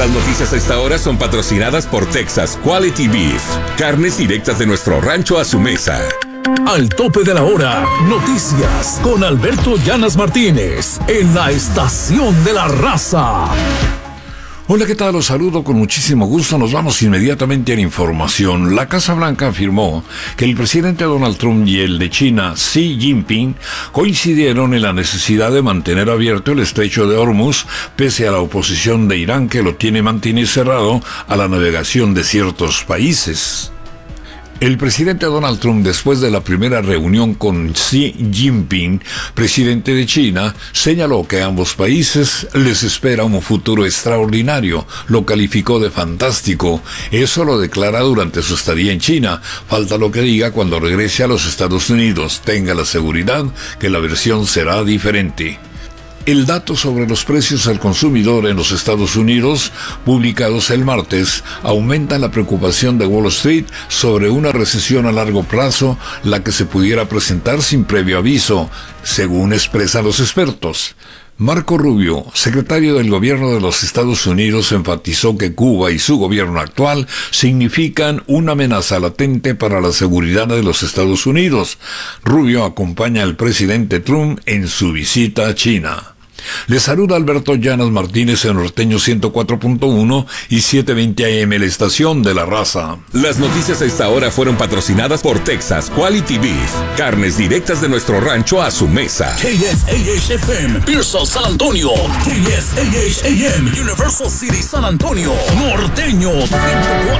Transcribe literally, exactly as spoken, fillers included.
Las noticias a esta hora son patrocinadas por Texas Quality Beef. Carnes directas de nuestro rancho a su mesa. Al tope de la hora, noticias con Alberto Llanas Martínez en la Estación de la Raza. Hola, ¿qué tal? Los saludo con muchísimo gusto. Nos vamos inmediatamente a la información. La Casa Blanca afirmó que el presidente Donald Trump y el de China, Xi Jinping, coincidieron en la necesidad de mantener abierto el estrecho de Hormuz, pese a la oposición de Irán, que lo tiene mantenido cerrado a la navegación de ciertos países. El presidente Donald Trump, después de la primera reunión con Xi Jinping, presidente de China, señaló que a ambos países les espera un futuro extraordinario. Lo calificó de fantástico. Eso lo declara durante su estadía en China. Falta lo que diga cuando regrese a los Estados Unidos. Tenga la seguridad que la versión será diferente. El dato sobre los precios al consumidor en los Estados Unidos, publicados el martes, aumenta la preocupación de Wall Street sobre una recesión a largo plazo, la que se pudiera presentar sin previo aviso, según expresan los expertos. Marco Rubio, secretario del Gobierno de los Estados Unidos, enfatizó que Cuba y su gobierno actual significan una amenaza latente para la seguridad de los Estados Unidos. Rubio acompaña al presidente Trump en su visita a China. Les saluda Alberto Llanas Martínez en Norteño ciento cuatro punto uno y setecientos veinte A M, la Estación de la Raza. Las noticias a esta hora fueron patrocinadas por Texas Quality Beef. Carnes directas de nuestro rancho a su mesa. K S A H F M, Pearsall, San Antonio. K S A H A M, Universal City, San Antonio. Norteño ciento cuatro